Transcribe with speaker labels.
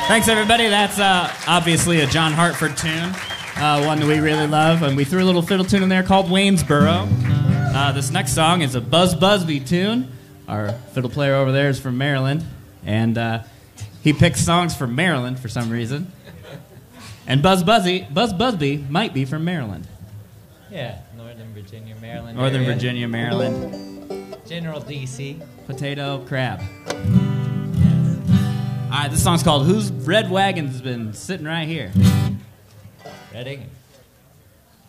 Speaker 1: Thanks, everybody. That's obviously a John Hartford tune, one that we really love. And we threw a little fiddle tune in there called Waynesboro. This next song is a Buzz Busby tune. Our fiddle player over there is from Maryland. And he picks songs from Maryland for some reason. And Buzz Busby might be from Maryland.
Speaker 2: Yeah, Northern Virginia, Maryland.
Speaker 1: Northern
Speaker 2: area.
Speaker 1: Virginia, Maryland.
Speaker 2: General D.C.
Speaker 1: Potato, crab. All right, this song's called Whose Red Wagon's Been Sitting Right Here.
Speaker 2: Ready?